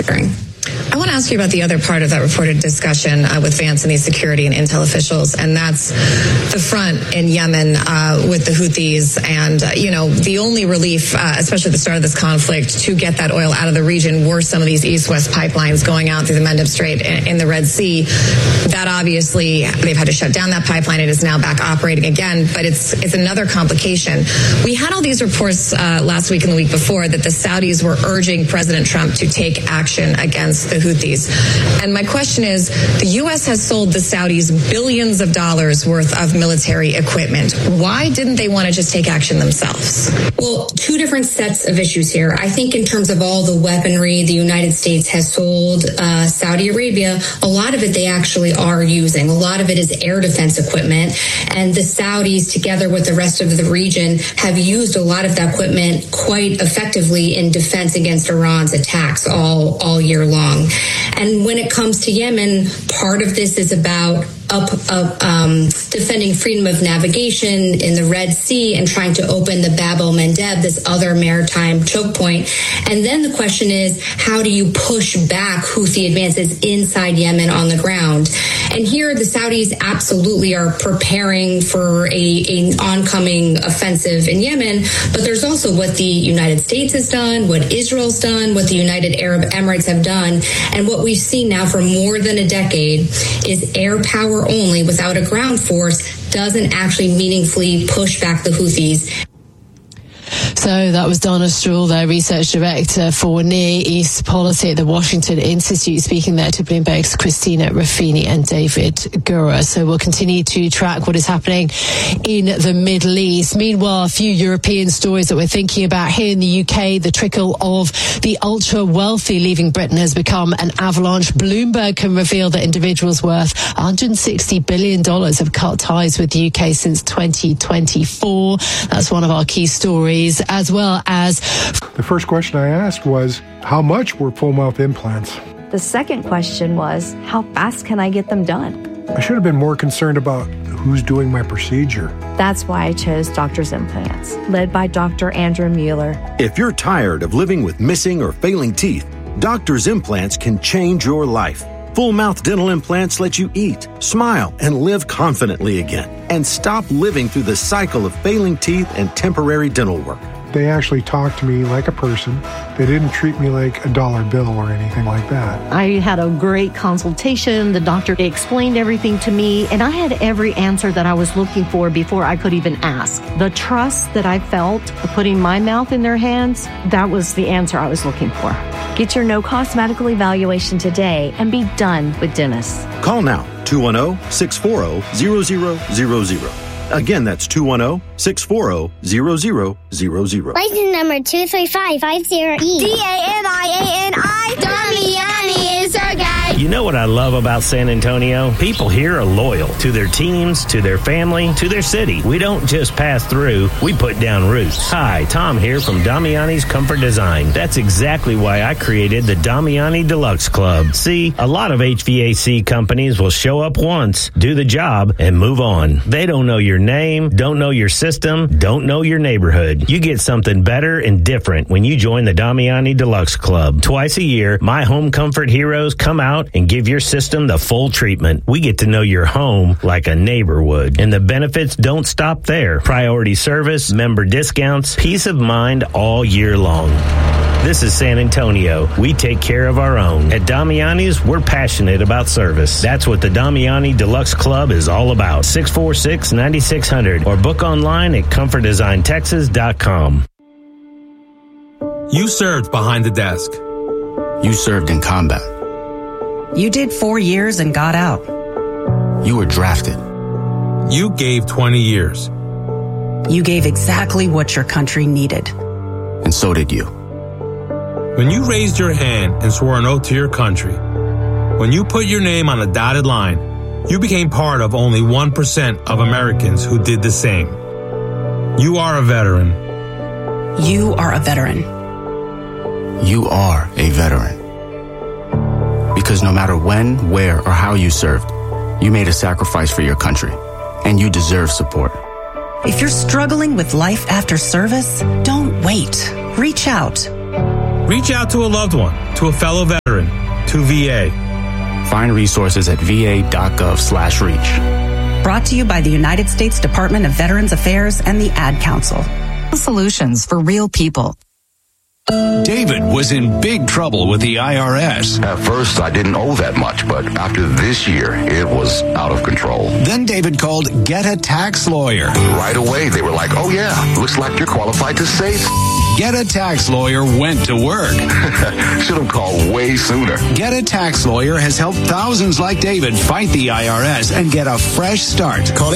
monitoring. I want to ask you about the other part of that reported discussion with Vance and these security and intel officials, and that's the front in Yemen with the Houthis. And, the only relief, especially at the start of this conflict, to get that oil out of the region were some of these east-west pipelines going out through the Mendeb Strait in the Red Sea. That obviously, they've had to shut down that pipeline. It is now back operating again, but it's another complication. We had all these reports last week and the week before that the Saudis were urging President Trump to take action against the Houthis. And my question is, the U.S. has sold the Saudis billions of dollars worth of military equipment. Why didn't they want to just take action themselves? Well, two different sets of issues here. I think in terms of all the weaponry the United States has sold Saudi Arabia, a lot of it they actually are using. A lot of it is air defense equipment. And the Saudis, together with the rest of the region, have used a lot of that equipment quite effectively in defense against Iran's attacks all year long. And when it comes to Yemen, part of this is about defending freedom of navigation in the Red Sea and trying to open the Bab el-Mandeb, this other maritime choke point. And then the question is, how do you push back Houthi advances inside Yemen on the ground? And here the Saudis absolutely are preparing for an oncoming offensive in Yemen, but there's also what the United States has done, what Israel's done, what the United Arab Emirates have done. And what we've seen now for more than a decade is air power only without a ground force doesn't actually meaningfully push back the Houthis. So that was Donna Stroul, their research director for Near East Policy at the Washington Institute, speaking there to Bloomberg's Christina Ruffini and David Gura. So we'll continue to track what is happening in the Middle East. Meanwhile, a few European stories that we're thinking about here in the UK. The trickle of the ultra-wealthy leaving Britain has become an avalanche. Bloomberg can reveal that individuals worth $160 billion have cut ties with the UK since 2024. That's one of our key stories, as well as... The first question I asked was, how much were full mouth implants? The second question was, how fast can I get them done? I should have been more concerned about who's doing my procedure. That's why I chose Doctor's Implants, led by Dr. Andrew Mueller. If you're tired of living with missing or failing teeth, Doctor's Implants can change your life. Full mouth dental implants let you eat, smile, and live confidently again, and stop living through the cycle of failing teeth and temporary dental work. They actually talked to me like a person. They didn't treat me like a dollar bill or anything like that. I had a great consultation. The doctor explained everything to me, and I had every answer that I was looking for before I could even ask. The trust that I felt putting my mouth in their hands, that was the answer I was looking for. Get your no-cost medical evaluation today and be done with dentists. Call now, 210-640-0000. Again, that's 210-640-0000. License number 23550E. D-A-N-I-A-N-I. Damiani is our guy. You know what I love about San Antonio? People here are loyal to their teams, to their family, to their city. We don't just pass through, we put down roots. Hi, Tom here from Damiani's Comfort Design. That's exactly why I created the Damiani Deluxe Club. See, a lot of HVAC companies will show up once, do the job, and move on. They don't know your name, don't know your system, don't know your neighborhood. You get something better and different when you join the Damiani Deluxe Club. Twice a year, my home comfort heroes come out and give your system the full treatment. We get to know your home like a neighbor would. And the benefits don't stop there. Priority service, member discounts, peace of mind all year long. This is San Antonio. We take care of our own. At Damiani's, we're passionate about service. That's what the Damiani Deluxe Club is all about. 646-9600 or book online at comfortdesigntexas.com. You served behind the desk. You served in combat. You did 4 years and got out. You were drafted. You gave 20 years. You gave exactly what your country needed. And so did you. When you raised your hand and swore an oath to your country, when you put your name on a dotted line, you became part of only 1% of Americans who did the same. You are a veteran. You are a veteran. You are a veteran. Because no matter when, where, or how you served, you made a sacrifice for your country, and you deserve support. If you're struggling with life after service, don't wait. Reach out. Reach out to a loved one, to a fellow veteran, to VA. Find resources at va.gov/reach. Brought to you by the United States Department of Veterans Affairs and the Ad Council. Solutions for real people. David was in big trouble with the IRS. At first, I didn't owe that much, but after this year, it was out of control. Then David called Get a Tax Lawyer. Right away, they were like, oh yeah, looks like you're qualified to save. Get a Tax Lawyer went to work. Should have called way sooner. Get a Tax Lawyer has helped thousands like David fight the IRS and get a fresh start. Call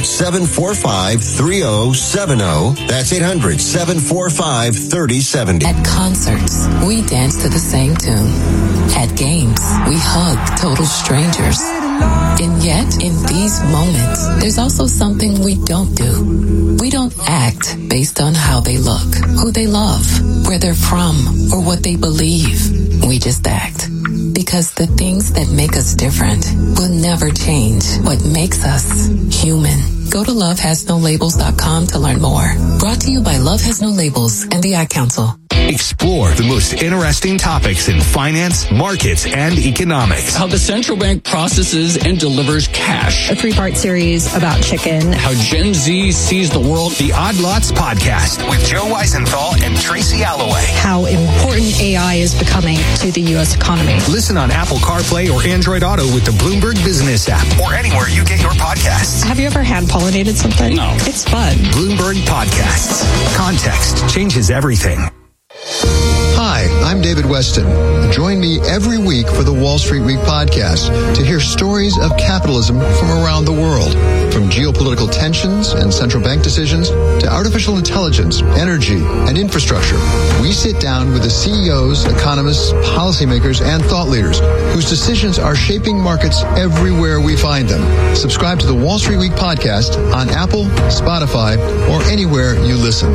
800-745-3070. That's 800-745-3070. At concerts, we dance to the same tune. At games, we hug total strangers. And yet, in these moments, there's also something we don't do. We don't act based on how they look, who they love, where they're from, or what they believe. We just act. Because the things that make us different will never change what makes us human. Go to lovehasnolabels.com to learn more. Brought to you by Love Has No Labels and the Ad Council. Explore the most interesting topics in finance, markets, and economics. How the central bank processes and delivers cash. A 3-part series about chicken. How Gen Z sees the world. The Odd Lots Podcast with Joe Weisenthal and Tracy Alloway. How important AI is becoming to the U.S. economy. Listen on Apple CarPlay or Android Auto with the Bloomberg Business app or anywhere you get your podcasts. Have you ever hand-pollinated something? No. It's fun. Bloomberg Podcasts. Context changes everything. Hi, I'm David Weston. Join me every week for the Wall Street Week podcast to hear stories of capitalism from around the world. From geopolitical tensions and central bank decisions to artificial intelligence, energy, and infrastructure. We sit down with the CEOs, economists, policymakers, and thought leaders whose decisions are shaping markets everywhere we find them. Subscribe to the Wall Street Week podcast on Apple, Spotify, or anywhere you listen.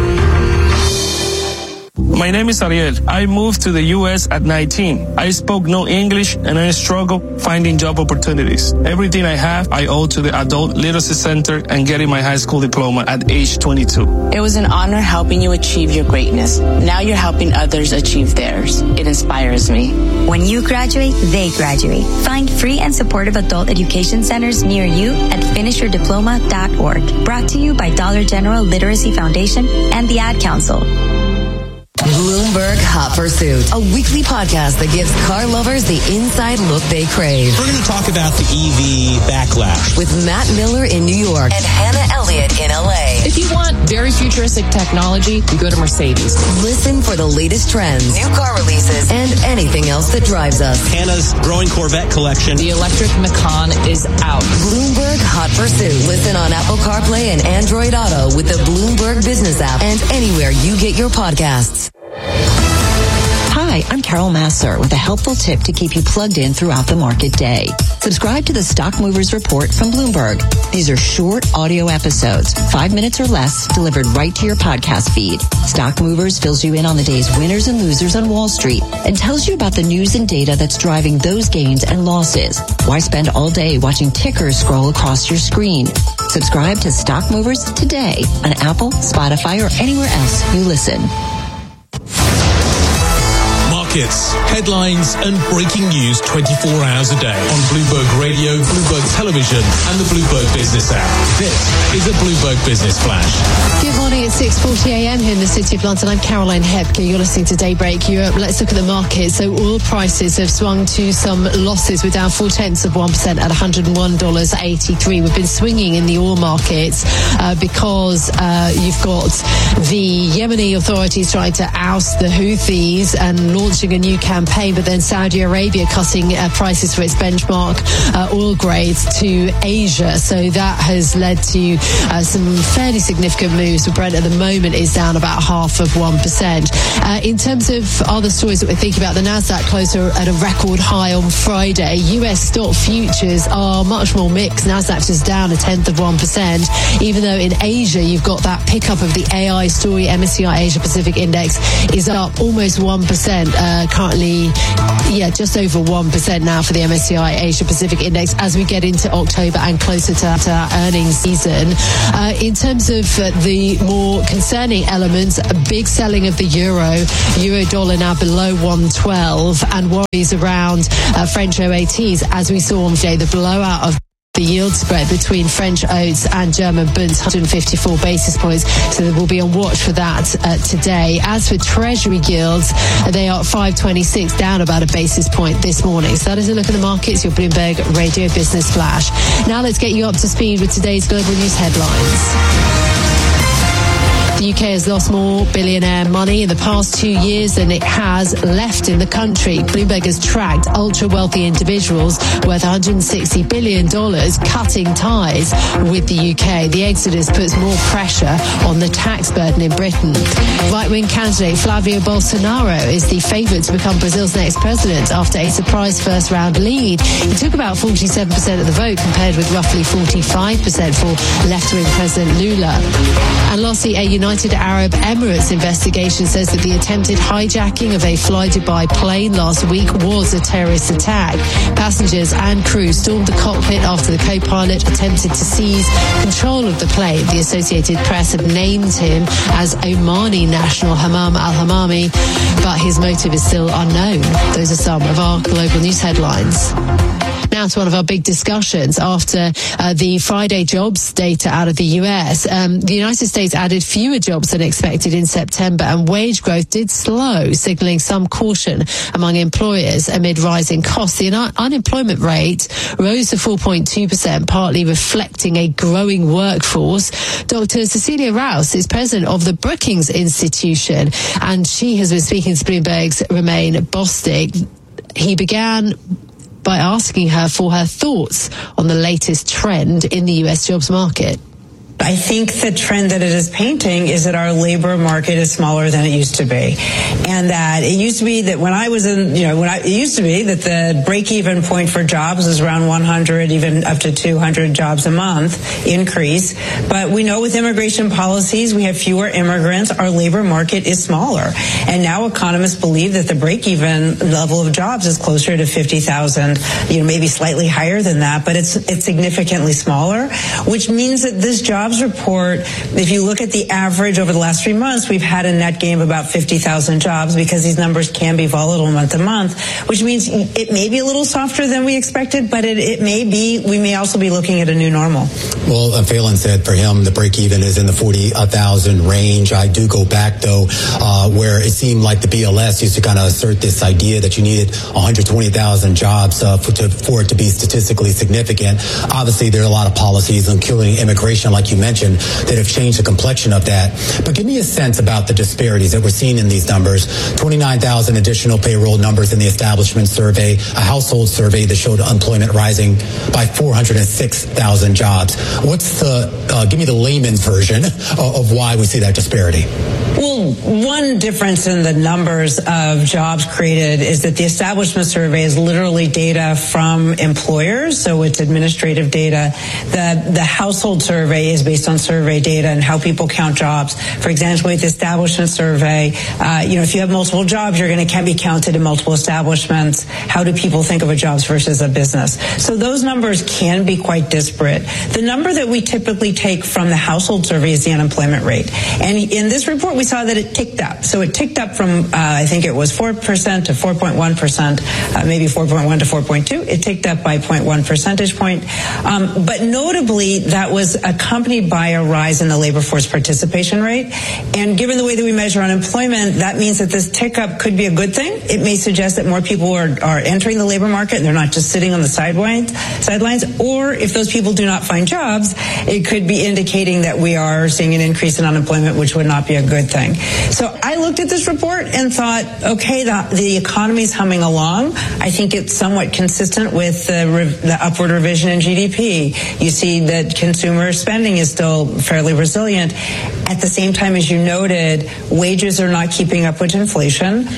My name is Ariel. I moved to the U.S. at 19. I spoke no English and I struggled finding job opportunities. Everything I have, I owe to the Adult Literacy Center and getting my high school diploma at age 22. It was an honor helping you achieve your greatness. Now you're helping others achieve theirs. It inspires me. When you graduate, they graduate. Find free and supportive adult education centers near you at finishyourdiploma.org. Brought to you by Dollar General Literacy Foundation and the Ad Council. Bloomberg Hot Pursuit, a weekly podcast that gives car lovers the inside look they crave. We're going to talk about the EV backlash with Matt Miller in New York and Hannah Elliott in LA. If you want very futuristic technology, you go to Mercedes. Listen for the latest trends, new car releases, and anything else that drives us. Hannah's growing Corvette collection. The electric Macan is out. Bloomberg Hot Pursuit. Listen on Apple CarPlay and Android Auto with the Bloomberg Business app and anywhere you get your podcasts. Hi, I'm Carol Massar with a helpful tip to keep you plugged in throughout the market day. Subscribe to the Stock Movers Report from Bloomberg. These are short audio episodes, 5 minutes or less, delivered right to your podcast feed. Stock Movers fills you in on the day's winners and losers on Wall Street and tells you about the news and data that's driving those gains and losses. Why spend all day watching tickers scroll across your screen? Subscribe to Stock Movers today on Apple, Spotify, or anywhere else you listen. Markets, headlines, and breaking news 24 hours a day on Bloomberg Radio, Bloomberg Television, and the Bloomberg Business app. This is a Bloomberg Business Flash. Good morning. It's 6:40 a.m. here in the City of London. I'm Caroline Hepke. You're listening to Daybreak Europe. Let's look at the market. So oil prices have swung to some losses. We're down 0.4% at $101.83. We've been swinging in the oil markets because you've got the Yemeni authorities trying to oust the Houthis and launching a new campaign, but then Saudi Arabia cutting prices for its benchmark oil grades to Asia. So that has led to some fairly significant moves. Brent at the moment is down about 0.5%. In terms of other stories that we're thinking about, the Nasdaq closed at a record high on Friday. US stock futures are much more mixed. Nasdaq is down 0.1%, even though in Asia you've got that pickup of the AI story. MSCI Asia Pacific Index is up almost 1%. currently, just over 1% now for the MSCI Asia Pacific Index as we get into October and closer to our earnings season. In terms of the more concerning elements, big selling of the euro dollar now below 112, and worries around French OATs as we saw on Friday, the blowout of the yield spread between French oats and German bunds, 154 basis points. So we'll be on watch for that today. As for Treasury yields, they are at 526, down about a basis point this morning. So that is a look at the markets, your Bloomberg Radio Business Flash. Now let's get you up to speed with today's global news headlines. The UK has lost more billionaire money in the past 2 years than it has left in the country. Bloomberg has tracked ultra-wealthy individuals worth $160 billion cutting ties with the UK. The exodus puts more pressure on the tax burden in Britain. Right-wing candidate Flavio Bolsonaro is the favourite to become Brazil's next president after a surprise first-round lead. He took about 47% of the vote compared with roughly 45% for left-wing President Lula. And lastly, a United Arab Emirates investigation says that the attempted hijacking of a Fly Dubai plane last week was a terrorist attack. Passengers and crew stormed the cockpit after the co-pilot attempted to seize control of the plane. The Associated Press have named him as Omani national Hammam al-Hammami, but his motive is still unknown. Those are some of our global news headlines. Now to one of our big discussions after the Friday jobs data out of the US. The United States added fewer jobs than expected in September, and wage growth did slow, signaling some caution among employers amid rising costs. The unemployment rate rose to 4.2%, partly reflecting a growing workforce. Dr. Cecilia Rouse is president of the Brookings Institution, and she has been speaking to Bloomberg's Romain Bostick. He began by asking her for her thoughts on the latest trend in the US jobs market. I think the trend that it is painting is that our labor market is smaller than it used to be. And that it used to be that when I was in, it used to be that the break-even point for jobs was around 100, even up to 200 jobs a month increase. But we know with immigration policies, we have fewer immigrants. Our labor market is smaller. And now economists believe that the break-even level of jobs is closer to 50,000, maybe slightly higher than that, but it's significantly smaller, which means that this jobs report, if you look at the average over the last 3 months, we've had a net gain of about 50,000 jobs because these numbers can be volatile month to month, which means it may be a little softer than we expected, but it may be, we may also be looking at a new normal. Well, Phelan said for him, the break even is in the 40,000 range. I do go back though, where it seemed like the BLS used to kind of assert this idea that you needed 120,000 jobs for it to be statistically significant. Obviously, there are a lot of policies, including immigration, like you mentioned, that have changed the complexion of that. But give me a sense about the disparities that we're seeing in these numbers. 29,000 additional payroll numbers in the establishment survey, a household survey that showed unemployment rising by 406,000 jobs. What's give me the layman's version of why we see that disparity? Well, one difference in the numbers of jobs created is that the establishment survey is literally data from employers, so it's administrative data. The household survey is based on survey data and how people count jobs. For example, with the establishment survey, if you have multiple jobs, you're going to be counted in multiple establishments. How do people think of a jobs versus a business? So those numbers can be quite disparate. The number that we typically take from the household survey is the unemployment rate. And in this report, we saw that it ticked up. So it ticked up from, I think it was 4% to 4.1%, maybe 4.1 to 4.2. It ticked up by 0.1 percentage point. But notably, that was accompanied by a rise in the labor force participation rate. And given the way that we measure unemployment, that means that this tick up could be a good thing. It may suggest that more people are entering the labor market and they're not just sitting on the sidelines. Or if those people do not find jobs, it could be indicating that we are seeing an increase in unemployment, which would not be a good thing. So I looked at this report and thought, okay, the economy is humming along. I think it's somewhat consistent with the upward revision in GDP. You see that consumer spending is still fairly resilient. At the same time, as you noted, wages are not keeping up with inflation.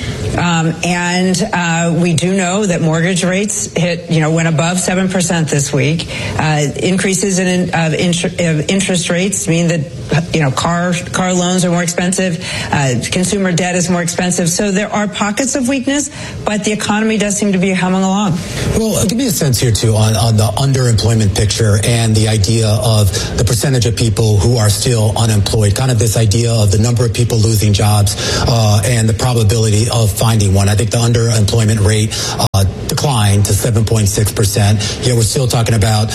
And we do know that mortgage rates went above 7% this week. Increases in interest rates mean that car loans are more expensive. Consumer debt is more expensive. So there are pockets of weakness, but the economy does seem to be humming along. Well, give me a sense here, too, on the underemployment picture and the idea of the percentage of people who are still unemployed, kind of this idea of the number of people losing jobs and the probability of finding one. I think the underemployment rate declined to 7.6%. Yet we're still talking about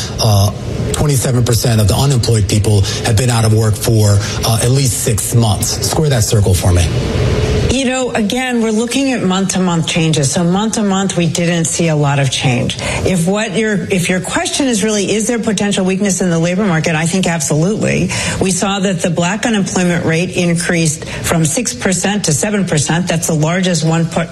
27% of the unemployed people have been out of work for at least 6 months. Square that circle for me. You know, again, we're looking at month-to-month changes. So month-to-month, we didn't see a lot of change. If your question is really, is there potential weakness in the labor market? I think absolutely. We saw that the black unemployment rate increased from 6% to 7%. That's the largest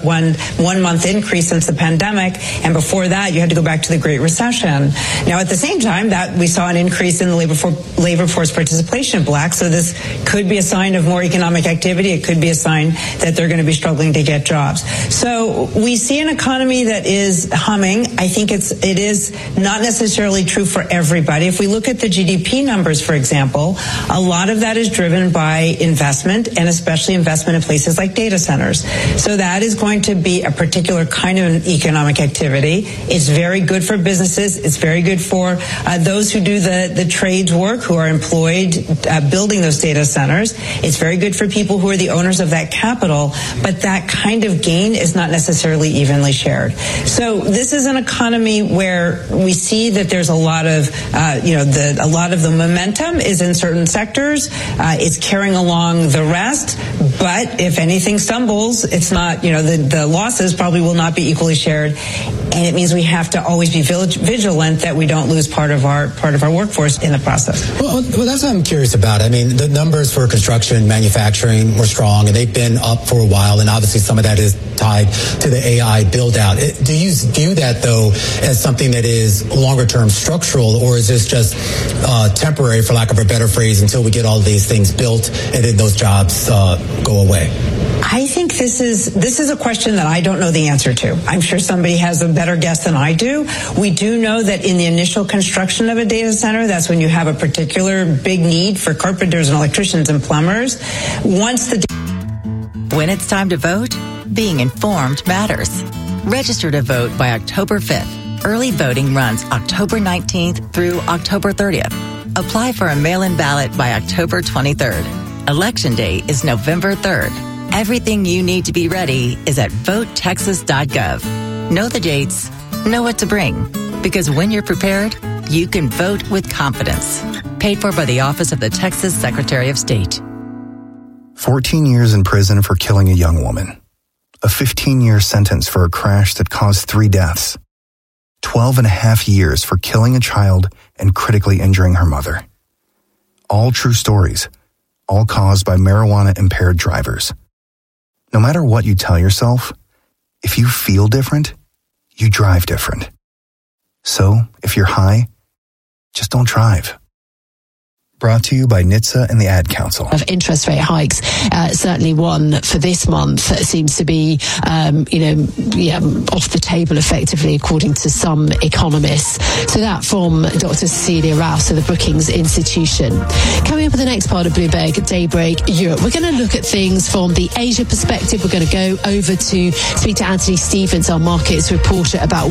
one month increase since the pandemic. And before that, you had to go back to the Great Recession. Now, at the same time, that we saw an increase in the labor force participation of blacks. So this could be a sign of more economic activity. It could be a sign that they're going to be struggling to get jobs. So we see an economy that is humming. I think it is not necessarily true for everybody. If we look at the GDP numbers, for example, a lot of that is driven by investment, and especially investment in places like data centers. So that is going to be a particular kind of economic activity. It's very good for businesses. It's very good for those who do the trades work, who are employed building those data centers. It's very good for people who are the owners of that capital. But that kind of gain is not necessarily evenly shared. So this is an economy where we see that there's a lot of, a lot of the momentum is in certain sectors. It's carrying along the rest. But if anything stumbles, it's not, the losses probably will not be equally shared. And it means we have to always be vigilant that we don't lose part of our workforce in the process. Well, that's what I'm curious about. I mean, the numbers for construction, manufacturing were strong, and they've been up for a while, and obviously some of that is tied to the AI build-out. Do you view that, though, as something that is longer-term structural, or is this just temporary, for lack of a better phrase, until we get all these things built and then those jobs go away? I think this is a question that I don't know the answer to. I'm sure somebody has a better guess than I do. We do know that in the initial construction of a data center, that's when you have a particular big need for carpenters and electricians and plumbers. When it's time to vote, being informed matters. Register to vote by October 5th. Early voting runs October 19th through October 30th. Apply for a mail-in ballot by October 23rd. Election day is November 3rd. Everything you need to be ready is at votetexas.gov. Know the dates, know what to bring. Because when you're prepared, you can vote with confidence. Paid for by the Office of the Texas Secretary of State. 14 years in prison for killing a young woman. A 15-year sentence for a crash that caused 3 deaths. 12 and a half years for killing a child and critically injuring her mother. All true stories, all caused by marijuana-impaired drivers. No matter what you tell yourself, if you feel different, you drive different. So, if you're high, just don't drive. Brought to you by NHTSA and the Ad Council. Of interest rate hikes, certainly one for this month seems to be, off the table effectively, according to some economists. So that from Dr. Cecilia Rouse of the Brookings Institution. Coming up in the next part of Bloomberg Daybreak Europe, we're going to look at things from the Asia perspective. We're going to go over to speak to Anthony Stevens, our markets reporter, about